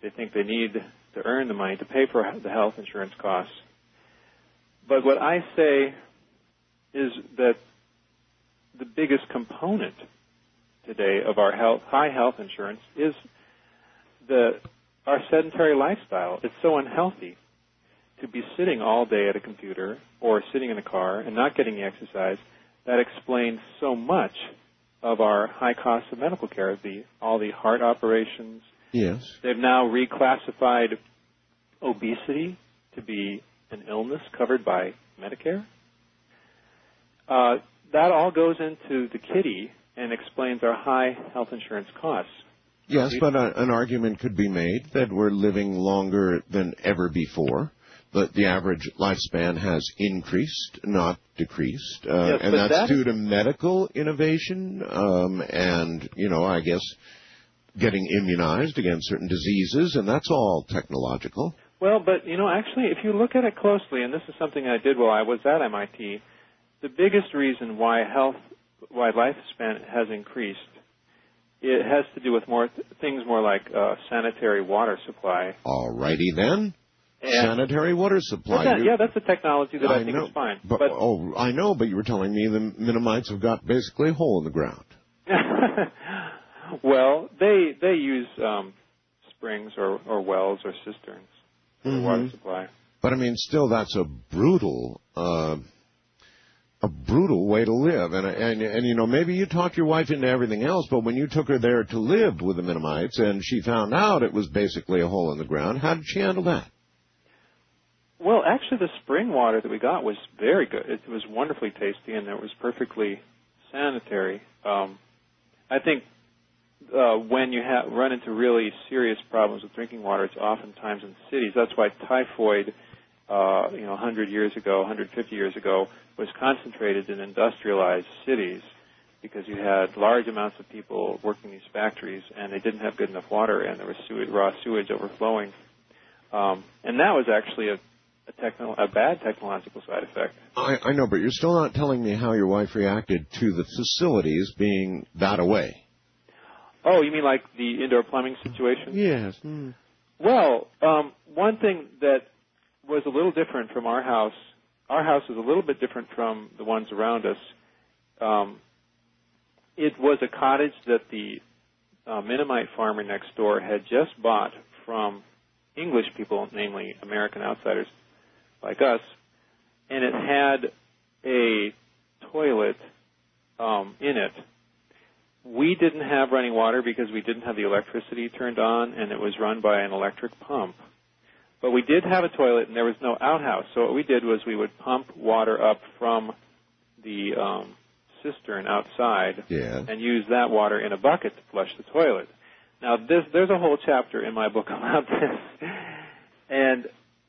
They think they need to earn the money to pay for the health insurance costs. But what I say is that the biggest component today of our high health insurance is our sedentary lifestyle. It's so unhealthy to be sitting all day at a computer or sitting in a car and not getting the exercise. That explains so much of our high cost of medical care, all the heart operations. Yes. They've now reclassified obesity to be an illness covered by Medicare. That all goes into the kitty and explains our high health insurance costs. Yes, but an argument could be made that we're living longer than ever before. But the average lifespan has increased, not decreased. Yes, and that's due to medical innovation and, I guess, getting immunized against certain diseases, and that's all technological. Well, but, actually, if you look at it closely, and this is something I did while I was at MIT, the biggest reason why lifespan has increased, it has to do with things more like sanitary water supply. All righty then. Sanitary water supply. That's a technology that I think is fine. But I know, but you were telling me the Mennonites have got basically a hole in the ground. Well, they use springs or wells or cisterns for water supply. But still, that's a brutal way to live. And maybe you talked your wife into everything else, but when you took her there to live with the Mennonites and she found out it was basically a hole in the ground, how did she handle that? Well, actually, the spring water that we got was very good. It was wonderfully tasty, and it was perfectly sanitary. I think when you run into really serious problems with drinking water, it's oftentimes in cities. That's why typhoid, 100 years ago, 150 years ago, was concentrated in industrialized cities because you had large amounts of people working these factories, and they didn't have good enough water, and there was raw sewage overflowing. And that was actually a bad technological side effect. I know, but you're still not telling me how your wife reacted to the facilities being that away. Oh, you mean like the indoor plumbing situation? Yes. Well, one thing that was a little different from our house is a little bit different from the ones around us. It was a cottage that the Mennonite farmer next door had just bought from English people, namely American outsiders like us, and it had a toilet in it. We didn't have running water because we didn't have the electricity turned on, and it was run by an electric pump. But we did have a toilet, and there was no outhouse. So what we did was we would pump water up from the cistern outside and use that water in a bucket to flush the toilet. Now, there's a whole chapter in my book about this, and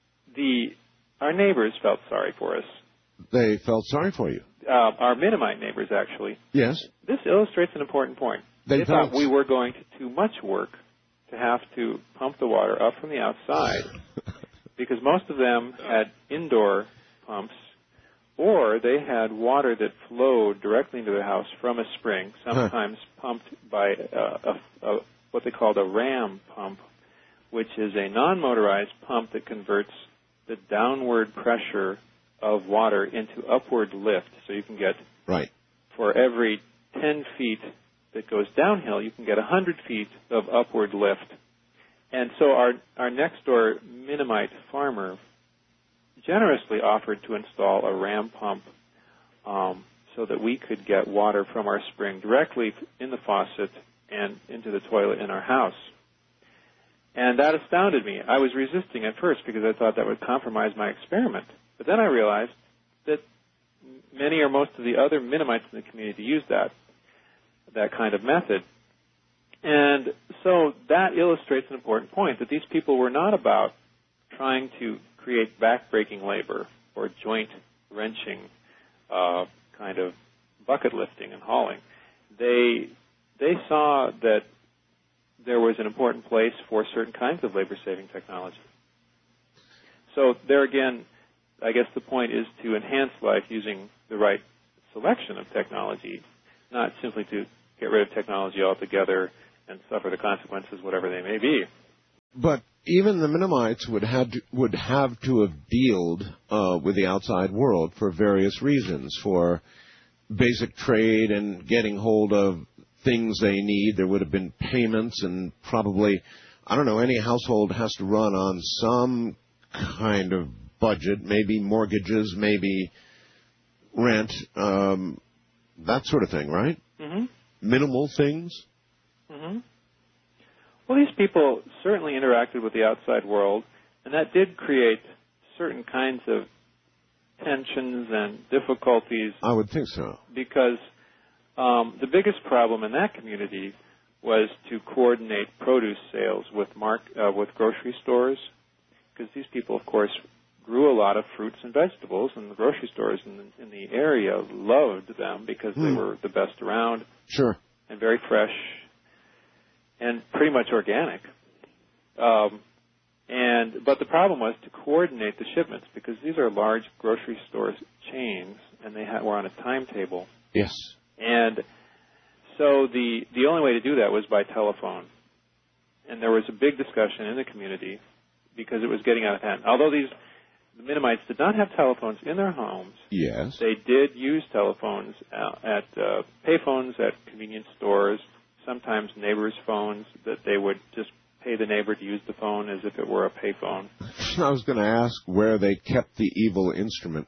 our neighbors felt sorry for us. They felt sorry for you? Our Mennonite neighbors, actually. Yes. This illustrates an important point. They thought we were going to too much work to have to pump the water up from the outside because most of them had indoor pumps, or they had water that flowed directly into their house from a spring, sometimes pumped by what they called a ram pump, which is a non-motorized pump that converts the downward pressure of water into upward lift. So you can get, for every 10 feet that goes downhill, you can get 100 feet of upward lift. And so our next-door Mennonite farmer generously offered to install a ram pump so that we could get water from our spring directly in the faucet and into the toilet in our house. And that astounded me. I was resisting at first because I thought that would compromise my experiment. But then I realized that many or most of the other Mennonites in the community used that kind of method. And so that illustrates an important point, that these people were not about trying to create back-breaking labor or joint-wrenching kind of bucket lifting and hauling. They saw that there was an important place for certain kinds of labor-saving technology. So there again, I guess the point is to enhance life using the right selection of technology, not simply to get rid of technology altogether and suffer the consequences, whatever they may be. But even the Mennonites would have to have dealt with the outside world for various reasons, for basic trade and getting hold of things they need. There would have been payments, and probably, I don't know, any household has to run on some kind of budget, maybe mortgages, maybe rent, that sort of thing, right? Mm-hmm. Minimal things. Mm-hmm. Well, these people certainly interacted with the outside world, and that did create certain kinds of tensions and difficulties. I would think so. Because the biggest problem in that community was to coordinate produce sales with grocery stores, because these people, of course, grew a lot of fruits and vegetables, and the grocery stores in the area loved them because they were the best around. Sure. And very fresh and pretty much organic. But the problem was to coordinate the shipments, because these are large grocery store chains, and they were on a timetable. Yes. And so the only way to do that was by telephone. And there was a big discussion in the community because it was getting out of hand. Although the Mennonites did not have telephones in their homes, yes, they did use telephones at payphones at convenience stores, sometimes neighbors' phones, that they would just pay the neighbor to use the phone as if it were a payphone. I was going to ask where they kept the evil instrument.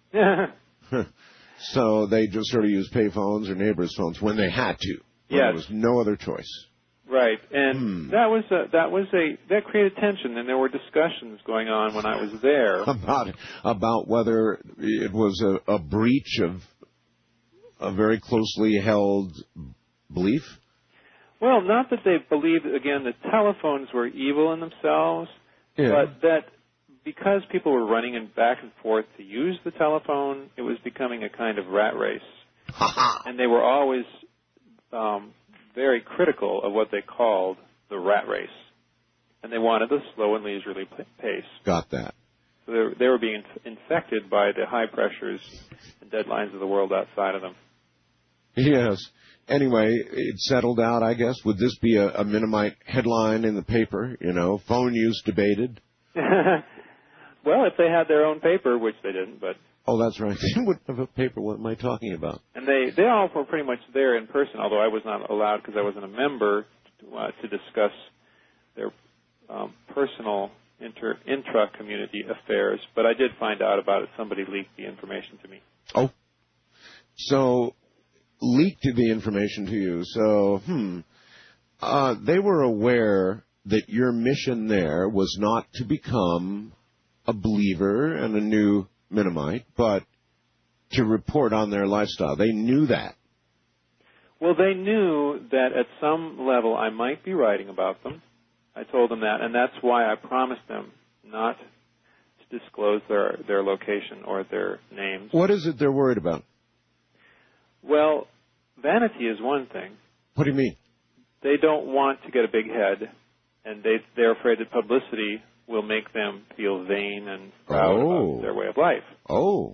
So they just sort of used payphones or neighbors' phones when they had to. Yes. There was no other choice. Right, and that created tension, and there were discussions going on when I was there about whether it was a breach of a very closely held belief. Well, not that they believed, again, that telephones were evil in themselves, but that because people were running back and forth to use the telephone, it was becoming a kind of rat race. And they were always very critical of what they called the rat race. And they wanted a slow and leisurely pace. Got that. So they were being infected by the high pressures and deadlines of the world outside of them. Yes. Anyway, it settled out, I guess. Would this be a Mennonite headline in the paper? You know, phone use debated? Well, if they had their own paper, which they didn't, but... Oh, that's right. They wouldn't have a paper. What am I talking about? And they all were pretty much there in person, although I was not allowed because I wasn't a member to discuss their personal intra-community affairs. But I did find out about it. Somebody leaked the information to me. Oh. So, leaked the information to you. So, they were aware that your mission there was not to become a believer and a new Mennonite, but to report on their lifestyle. They knew that. Well, they knew that at some level I might be writing about them. I told them that, and that's why I promised them not to disclose their location or their names. What is it they're worried about? Well, vanity is one thing. What do you mean? They don't want to get a big head, and they're afraid that publicity will make them feel vain and proud about their way of life. Oh.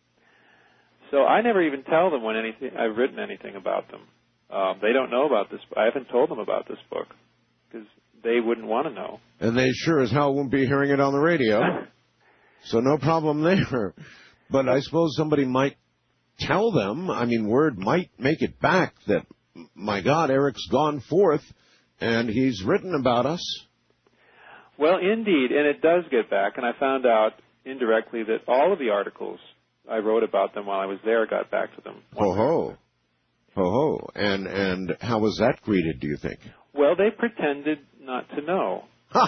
So I never even tell them when I've written anything about them. They don't know about this. I haven't told them about this book because they wouldn't want to know. And they sure as hell won't be hearing it on the radio. So no problem there. But I suppose somebody might tell them, I mean, word might make it back that, my God, Eric's gone forth and he's written about us. Well, indeed, and it does get back, and I found out indirectly that all of the articles I wrote about them while I was there got back to them. Ho-ho. Ho-ho. And how was that greeted, do you think? Well, they pretended not to know.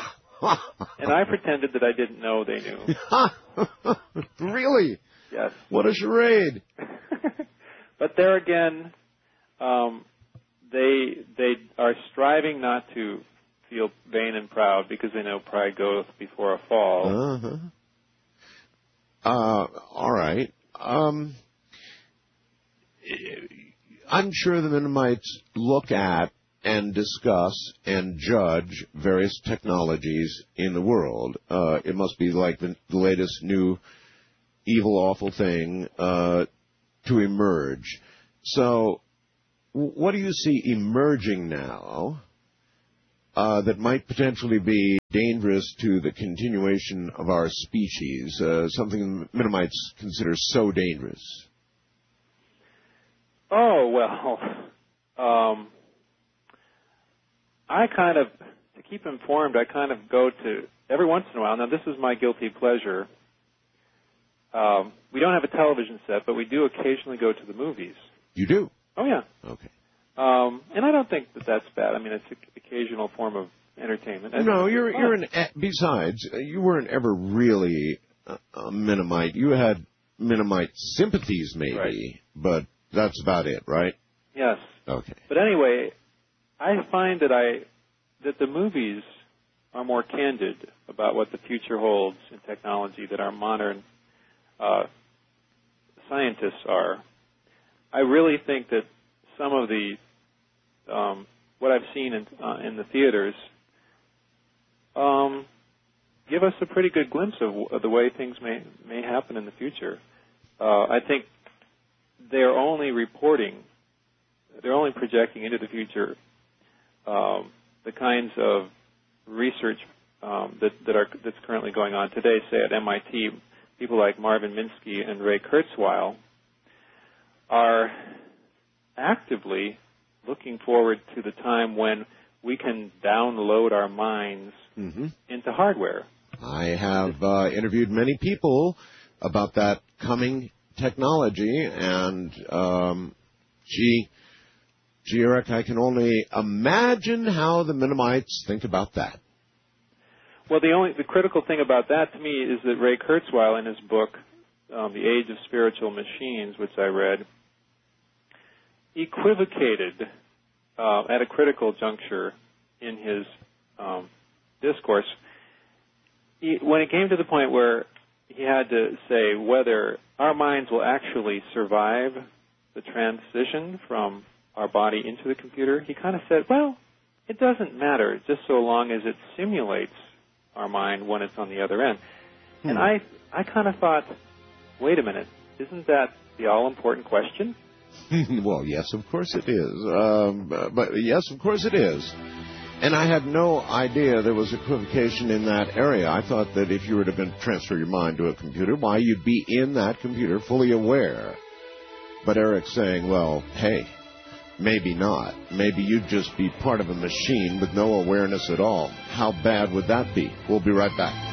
And I pretended that I didn't know they knew. Really? Yes. What a charade. But there again, they are striving not to feel vain and proud because they know pride goeth before a fall. All right. I'm sure the Mennonites look at and discuss and judge various technologies in the world. It must be like the latest new evil, awful thing to emerge. So what do you see emerging now that might potentially be dangerous to the continuation of our species, something Mennonites consider so dangerous? Oh, well, I kind of, to keep informed, I kind of go to, every once in a while, now this is my guilty pleasure, we don't have a television set, but we do occasionally go to the movies. You do? Oh, yeah. Okay. And I don't think that that's bad. I mean, it's an occasional form of entertainment. No, besides, you weren't ever really a Mennonite. You had Mennonite sympathies, maybe, right. But that's about it, right? Yes. Okay. But anyway, I find that the movies are more candid about what the future holds in technology that our modern scientists are. I really think that some of the what I've seen in the theaters give us a pretty good glimpse of the way things may happen in the future. I think they're only projecting into the future the kinds of research that's currently going on today. Say at MIT, people like Marvin Minsky and Ray Kurzweil are actively looking forward to the time when we can download our minds into hardware. I have interviewed many people about that coming technology, and Eric, I can only imagine how the Mennonites think about that. Well, the critical thing about that to me is that Ray Kurzweil, in his book, The Age of Spiritual Machines, which I read, equivocated at a critical juncture in his discourse. When it came to the point where he had to say whether our minds will actually survive the transition from our body into the computer, he kind of said, well, it doesn't matter just so long as it simulates our mind when it's on the other end. And I kind of thought, wait a minute, isn't that the all-important question? Well, yes, of course it is. But yes, of course it is. And I had no idea there was equivocation in that area. I thought that if you were to transfer your mind to a computer, why, you'd be in that computer fully aware. But Eric's saying, well, hey, maybe not. Maybe you'd just be part of a machine with no awareness at all. How bad would that be? We'll be right back.